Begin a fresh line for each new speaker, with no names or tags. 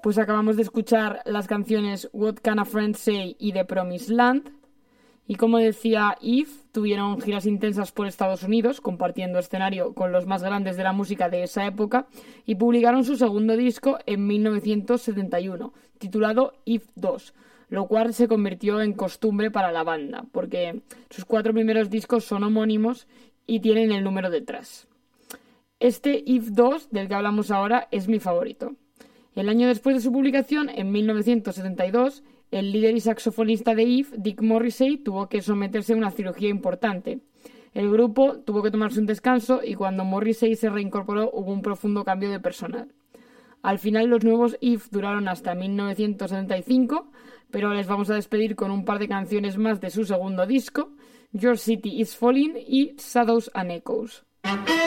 Pues acabamos de escuchar las canciones What Can a Friend Say y The Promised Land. Y como decía Eve, tuvieron giras intensas por Estados Unidos, compartiendo escenario con los más grandes de la música de esa época, y publicaron su segundo disco en 1971, titulado Eve 2, lo cual se convirtió en costumbre para la banda, porque sus 4 primeros discos son homónimos y tienen el número detrás. Este Eve 2, del que hablamos ahora, es mi favorito. El año después de su publicación, en 1972, el líder y saxofonista de Eve, Dick Morrissey, tuvo que someterse a una cirugía importante. El grupo tuvo que tomarse un descanso y cuando Morrissey se reincorporó hubo un profundo cambio de personal. Al final los nuevos Eve duraron hasta 1975, pero les vamos a despedir con un par de canciones más de su segundo disco, Your City is Falling y Shadows and Echoes.